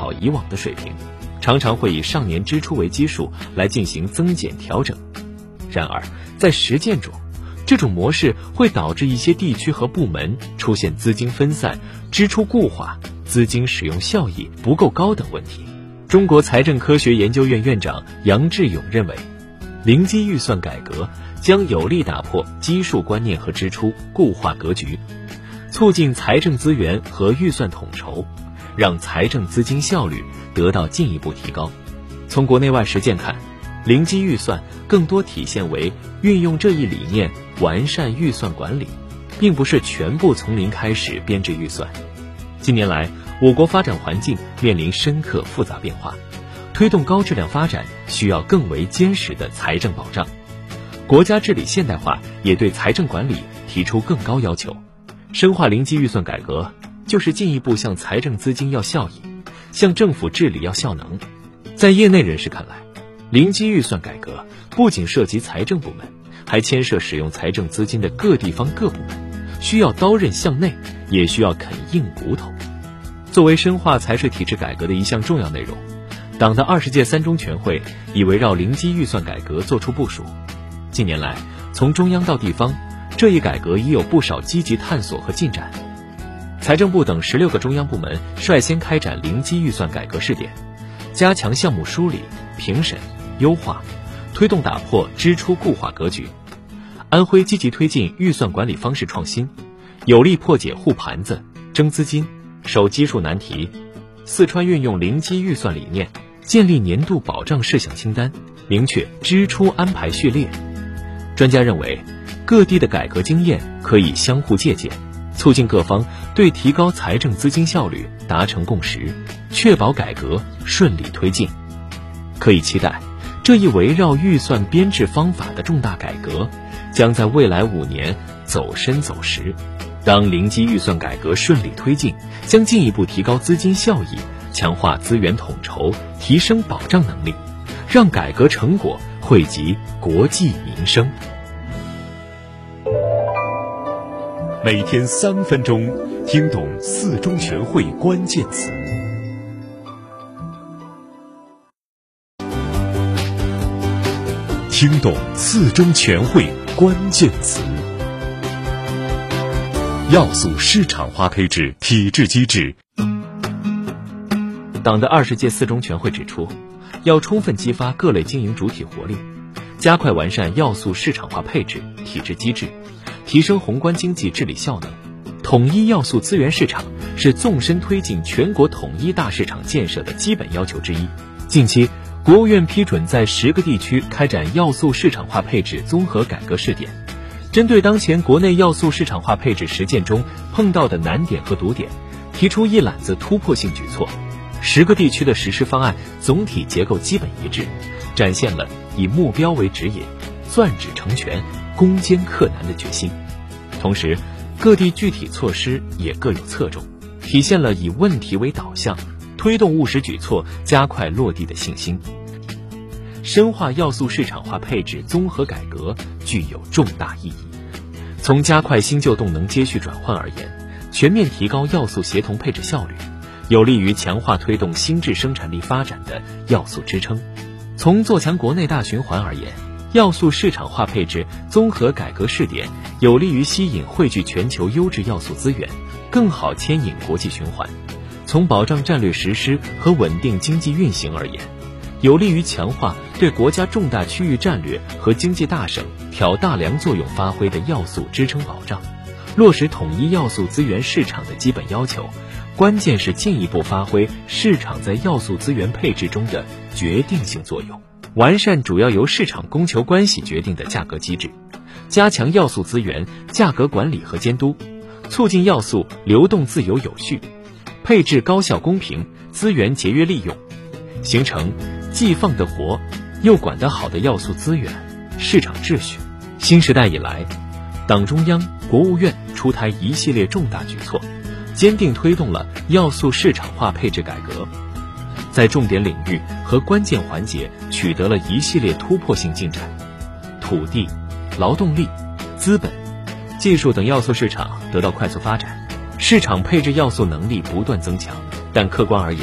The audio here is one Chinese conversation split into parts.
考以往的水平，常常会以上年支出为基数来进行增减调整。然而，在实践中，这种模式会导致一些地区和部门出现资金分散、支出固化、资金使用效益不够高等问题。中国财政科学研究院院长杨志勇认为，零基预算改革将有力打破基数观念和支出固化格局，促进财政资源和预算统筹，让财政资金效率得到进一步提高。从国内外实践看，零基预算更多体现为运用这一理念完善预算管理，并不是全部从零开始编制预算。近年来，我国发展环境面临深刻复杂变化，推动高质量发展需要更为坚实的财政保障。国家治理现代化也对财政管理提出更高要求。深化零基预算改革，就是进一步向财政资金要效益，向政府治理要效能。在业内人士看来，零基预算改革不仅涉及财政部门，还牵涉使用财政资金的各地方各部门，需要刀刃向内，也需要啃硬骨头。作为深化财税体制改革的一项重要内容，党的20届三中全会已围绕零基预算改革作出部署。近年来，从中央到地方，这一改革已有不少积极探索和进展。财政部等16个中央部门率先开展零基预算改革试点，加强项目梳理、评审、优化，推动打破支出固化格局。安徽积极推进预算管理方式创新，有力破解护盘子、争资金、守基数难题。四川运用零基预算理念，建立年度保障事项清单，明确支出安排序列。专家认为，各地的改革经验可以相互借鉴，促进各方对提高财政资金效率达成共识，确保改革顺利推进。可以期待，这一围绕预算编制方法的重大改革将在未来5年走深走实。当零基预算改革顺利推进，将进一步提高资金效益，强化资源统筹，提升保障能力，让改革成果惠及国计民生。 每天3分钟，听懂四中全会关键词。听懂四中全会关键词。要素市场化配置体制机制。 党的20届四中全会指出，要充分激发各类经营主体活力，加快完善要素市场化配置体制机制，提升宏观经济治理效能。统一要素资源市场是纵深推进全国统一大市场建设的基本要求之一。近期，国务院批准在10个地区开展要素市场化配置综合改革试点。针对当前国内要素市场化配置实践中碰到的难点和堵点，提出一揽子突破性举措。10个地区的实施方案总体结构基本一致，展现了以目标为指引、攥指成拳、攻坚克难的决心。同时，各地具体措施也各有侧重，体现了以问题为导向，推动务实举措加快落地的信心。深化要素市场化配置综合改革具有重大意义。从加快新旧动能接续转换而言，全面提高要素协同配置效率，有利于强化推动新质生产力发展的要素支撑。从做强国内大循环而言，要素市场化配置综合改革试点有利于吸引汇聚全球优质要素资源，更好牵引国际循环。从保障战略实施和稳定经济运行而言，有利于强化对国家重大区域战略和经济大省挑大梁作用发挥的要素支撑保障，落实统一要素资源市场的基本要求，关键是进一步发挥市场在要素资源配置中的决定性作用，完善主要由市场供求关系决定的价格机制，加强要素资源价格管理和监督，促进要素流动自由有序，配置高效公平，资源节约利用，形成既放得活又管得好的要素资源市场秩序。新时代以来，党中央、国务院出台一系列重大举措，坚定推动了要素市场化配置改革，在重点领域和关键环节取得了一系列突破性进展。土地、劳动力、资本、技术等要素市场得到快速发展，市场配置要素能力不断增强。但客观而言，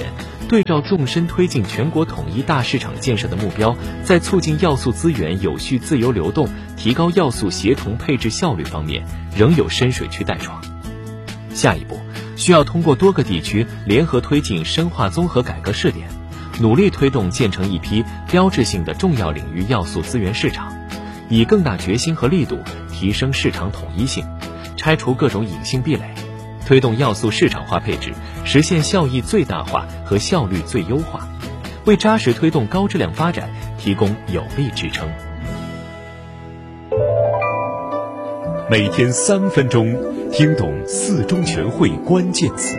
对照纵深推进全国统一大市场建设的目标，在促进要素资源有序自由流动、提高要素协同配置效率方面，仍有深水区待闯。下一步，需要通过多个地区联合推进深化综合改革试点，努力推动建成一批标志性的重要领域要素资源市场，以更大决心和力度提升市场统一性，拆除各种隐性壁垒，推动要素市场化配置，实现效益最大化和效率最优化，为扎实推动高质量发展提供有力支撑。 每天3分钟，听懂四中全会关键词。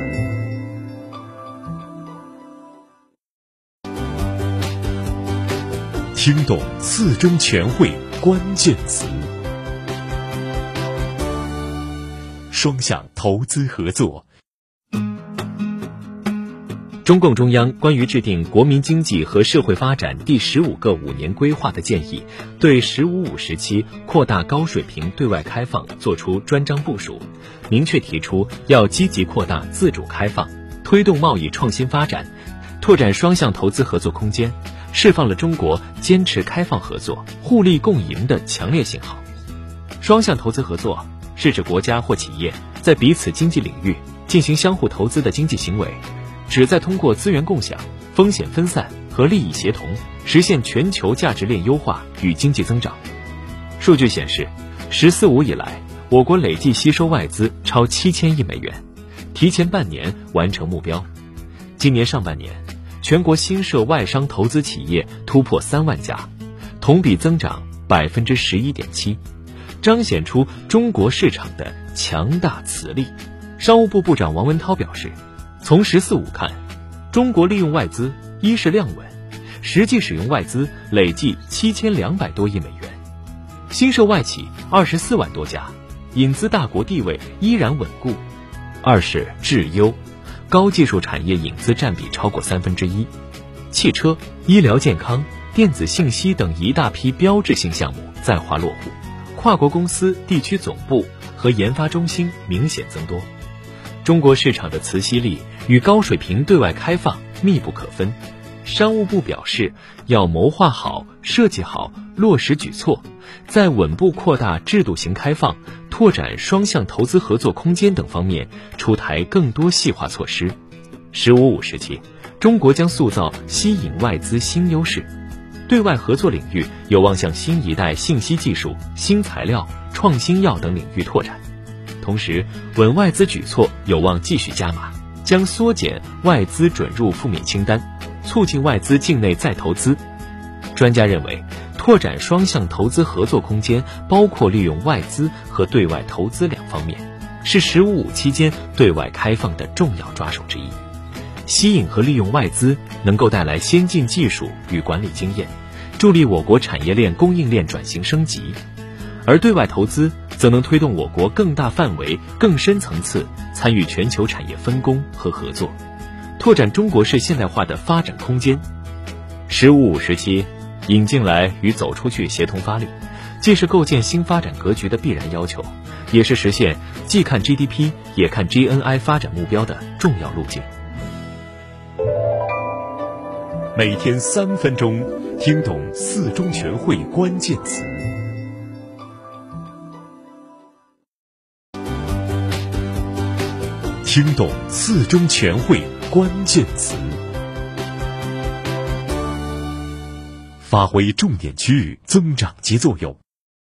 听懂四中全会关键词。双向投资合作。 中共中央关于制定国民经济和社会发展第15个5年规划的建议，对“15+5”时期扩大高水平对外开放作出专章部署，明确提出要积极扩大自主开放，推动贸易创新发展，拓展双向投资合作空间，释放了中国坚持开放合作、互利共赢的强烈信号。双向投资合作是指国家或企业在彼此经济领域进行相互投资的经济行为，旨在通过资源共享、风险分散和利益协同，实现全球价值链优化与经济增长。数据显示，“14+5”以来，我国累计吸收外资超7000亿美元，提前半年完成目标。今年上半年，全国新设外商投资企业突破3万家，同比增长11.7%，彰显出中国市场的强大磁力。商务部部长王文涛表示，从“14+5”看，中国利用外资一是量稳，实际使用外资累计7200多亿美元，新设外企24万多家，引资大国地位依然稳固；二是质优，高技术产业引资占比超过1/3，汽车、医疗健康、电子信息等一大批标志性项目在华落户，跨国公司地区总部和研发中心明显增多。中国市场的磁吸力与高水平对外开放密不可分。商务部表示，要谋划好、设计好、落实举措，在稳步扩大制度型开放、拓展双向投资合作空间等方面出台更多细化措施。“15+5”时期，中国将塑造吸引外资新优势，对外合作领域有望向新一代信息技术、新材料、创新药等领域拓展。同时，稳外资举措有望继续加码，将缩减外资准入负面清单，促进外资境内再投资。专家认为，拓展双向投资合作空间包括利用外资和对外投资两方面，是“15+5”期间对外开放的重要抓手之一。吸引和利用外资能够带来先进技术与管理经验，助力我国产业链供应链转型升级，而对外投资则能推动我国更大范围、更深层次参与全球产业分工和合作，拓展中国式现代化的发展空间。“15+5”时期，引进来与走出去协同发力，既是构建新发展格局的必然要求，也是实现既看 GDP 也看 GNI 发展目标的重要路径。 每天3分钟，听懂四中全会关键词。听懂四中全会关键词，发挥重点区域增长极作用。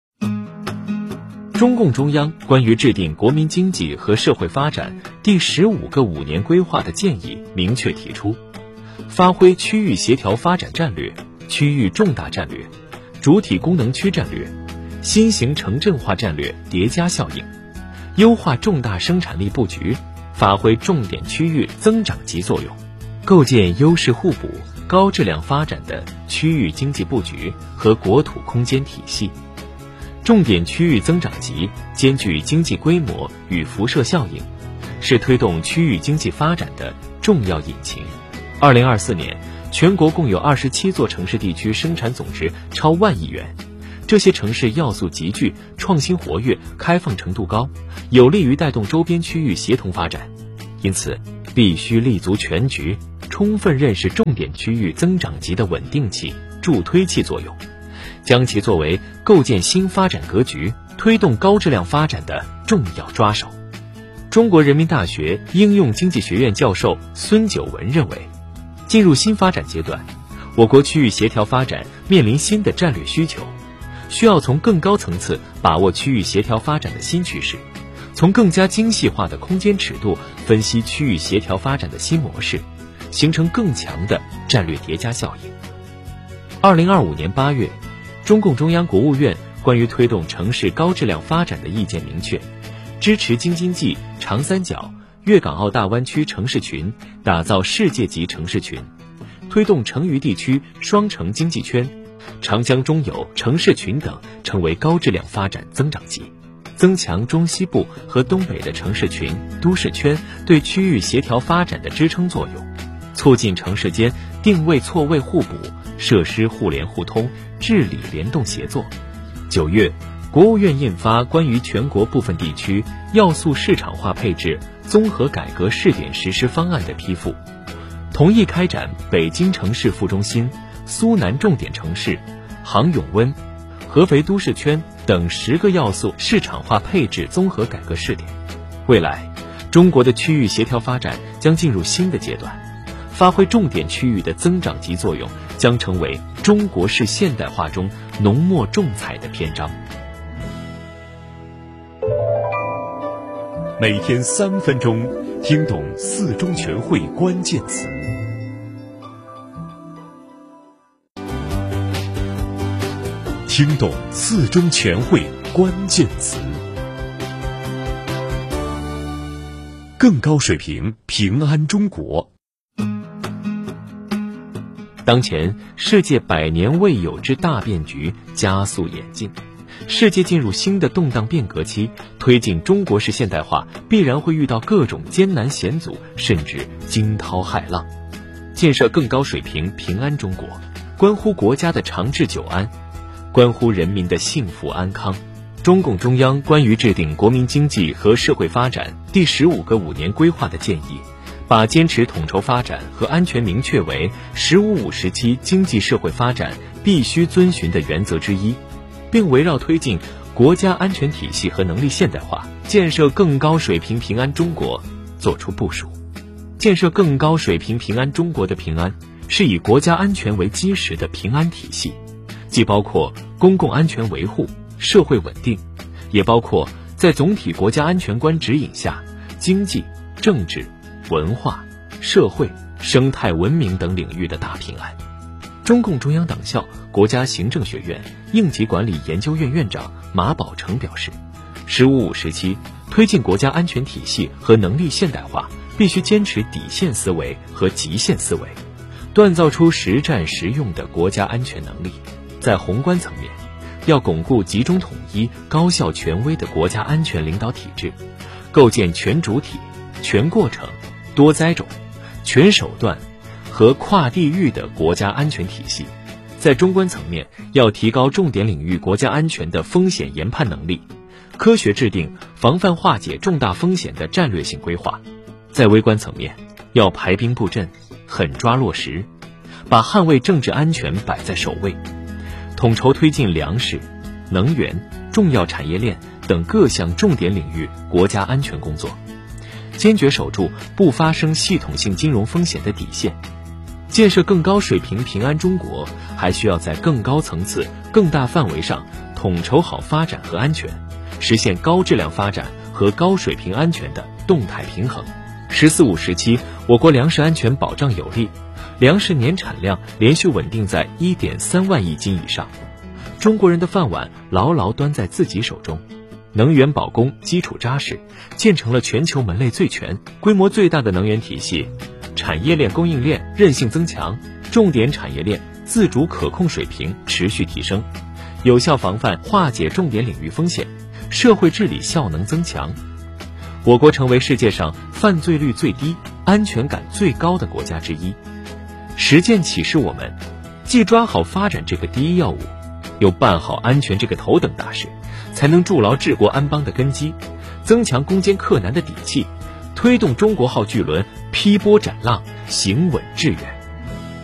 中共中央关于制定国民经济和社会发展第15个5年规划的建议明确提出，发挥区域协调发展战略、区域重大战略、主体功能区战略、新型城镇化战略叠加效应，优化重大生产力布局，发挥重点区域增长极作用，构建优势互补、高质量发展的区域经济布局和国土空间体系。重点区域增长极兼具经济规模与辐射效应，是推动区域经济发展的重要引擎。2024年，全国共有27座城市地区生产总值超10000亿元，这些城市要素集聚，创新活跃，开放程度高，有利于带动周边区域协同发展。因此，必须立足全局， 充分认识重点区域增长极的稳定器、助推器作用，将其作为构建新发展格局、推动高质量发展的重要抓手。中国人民大学应用经济学院教授孙九文认为，进入新发展阶段，我国区域协调发展面临新的战略需求，需要从更高层次把握区域协调发展的新趋势，从更加精细化的空间尺度分析区域协调发展的新模式，形成更强的战略叠加效应。2025年8月，中共中央、国务院关于推动城市高质量发展的意见明确，支持京津冀、长三角、粤港澳大湾区城市群打造世界级城市群，推动成渝地区双城经济圈、长江中游城市群等成为高质量发展增长极，增强中西部和东北的城市群、都市圈对区域协调发展的支撑作用，促进城市间定位错位互补、设施互联互通、治理联动协作。9月，国务院印发关于全国部分地区要素市场化配置综合改革试点实施方案的批复，同意开展北京城市副中心、苏南重点城市、杭永温、合肥都市圈等10个要素市场化配置综合改革试点。未来，中国的区域协调发展将进入新的阶段，发挥重点区域的增长极作用，将成为中国式现代化中浓墨重彩的篇章。 每天3分钟，听懂四中全会关键词。听懂四中全会关键词。更高水平，平安中国。 当前，世界100年未有之大变局加速演进，世界进入新的动荡变革期，推进中国式现代化必然会遇到各种艰难险阻，甚至惊涛骇浪。建设更高水平平安中国，关乎国家的长治久安，关乎人民的幸福安康。中共中央关于制定国民经济和社会发展第15个5年规划的建议，把坚持统筹发展和安全明确为“15+5”时期经济社会发展必须遵循的原则之一，并围绕推进国家安全体系和能力现代化，建设更高水平平安中国作出部署。建设更高水平平安中国的平安，是以国家安全为基石的平安体系，既包括公共安全维护、社会稳定，也包括在总体国家安全观指引下，经济、政治、文化、社会、生态文明等领域的大平安。中共中央党校国家行政学院应急管理研究院院长马宝成表示，“15+5”时期推进国家安全体系和能力现代化，必须坚持底线思维和极限思维，锻造出实战实用的国家安全能力。在宏观层面，要巩固集中统一、高效权威的国家安全领导体制，构建全主体、全过程、多灾种、全手段和跨地域的国家安全体系。在中观层面，要提高重点领域国家安全的风险研判能力，科学制定防范化解重大风险的战略性规划。在微观层面，要排兵布阵，狠抓落实，把捍卫政治安全摆在首位，统筹推进粮食、能源、重要产业链等各项重点领域国家安全工作，坚决守住不发生系统性金融风险的底线。建设更高水平平安中国，还需要在更高层次、更大范围上统筹好发展和安全，实现高质量发展和高水平安全的动态平衡。“15+5”时期，我国粮食安全保障有力，粮食年产量连续稳定在1.3万亿斤以上，中国人的饭碗牢牢端在自己手中，能源保供基础扎实，建成了全球门类最全、规模最大的能源体系，产业链供应链韧性增强，重点产业链自主可控水平持续提升，有效防范化解重点领域风险，社会治理效能增强。我国成为世界上犯罪率最低、安全感最高的国家之一。实践启示我们，既抓好发展这个第一要务，又办好安全这个头等大事，才能筑牢治国安邦的根基，增强攻坚克难的底气，推动中国号巨轮劈波斩浪，行稳致远。